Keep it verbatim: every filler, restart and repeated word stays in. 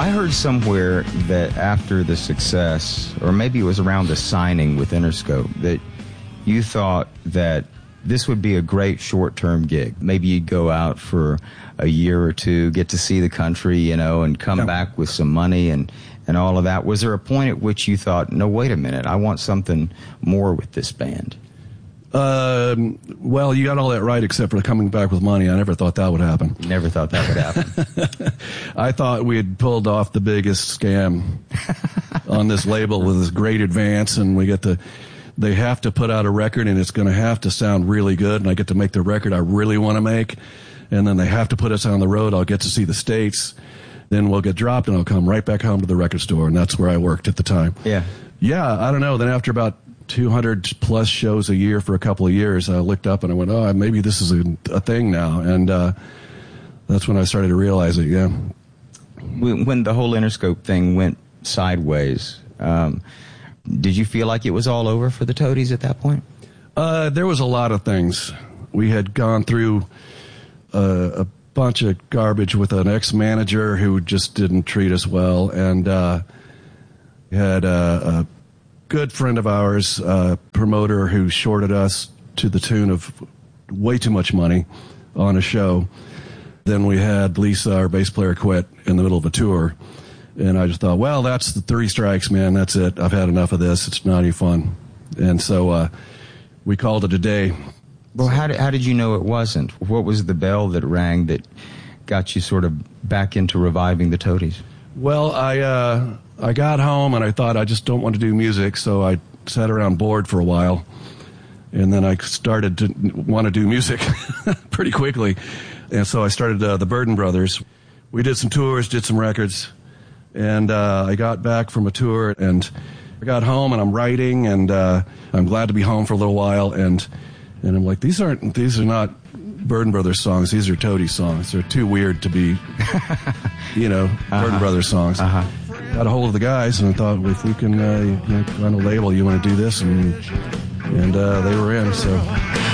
I heard somewhere that after the success, or maybe it was around the signing with Interscope, that you thought that this would be a great short-term gig. Maybe you'd go out for a year or two, get to see the country, you know, and come Yeah. back with some money and, and all of that. Was there a point at which you thought, no, wait a minute, I want something more with this band? Um, well, you got all that right except for coming back with money. I never thought that would happen. Never thought that would happen. I thought we had pulled off the biggest scam on this label with this great advance, and we get to, they have to put out a record, and it's going to have to sound really good, and I get to make the record I really want to make, and then they have to put us on the road. I'll get to see the States, then we'll get dropped, and I'll come right back home to the record store, and that's where I worked at the time. Yeah. Yeah, I don't know. Then after about two hundred plus shows a year for a couple of years, I looked up and I went, oh, maybe this is a, a thing now. And uh, that's when I started to realize it, yeah. When, when the whole Interscope thing went sideways, um, did you feel like it was all over for the Toadies at that point? Uh, there was a lot of things. We had gone through uh, a bunch of garbage with an ex-manager who just didn't treat us well, and uh, had a, a good friend of ours, a promoter who shorted us to the tune of way too much money on a show. Then we had Lisa, our bass player, quit in the middle of a tour. And I just thought, well, that's the three strikes, man. That's it. I've had enough of this. It's not any fun. And so uh, we called it a day. Well, how did, how did you know it wasn't? What was the bell that rang that got you sort of back into reviving the Toadies? Well, I uh, I got home and I thought I just don't want to do music, so I sat around bored for a while. And then I started to want to do music pretty quickly. And so I started uh, the Burden Brothers. We did some tours, did some records. And uh, I got back from a tour, and I got home, and I'm writing, and uh, I'm glad to be home for a little while. And and I'm like, these aren't, these are not Burden Brothers songs. These are Toadies songs. They're too weird to be, you know, uh-huh. Burden Brothers songs. Uh-huh. Got a hold of the guys, and I thought, well, if we can uh, you know, find a label, you want to do this, and and uh, they were in. So.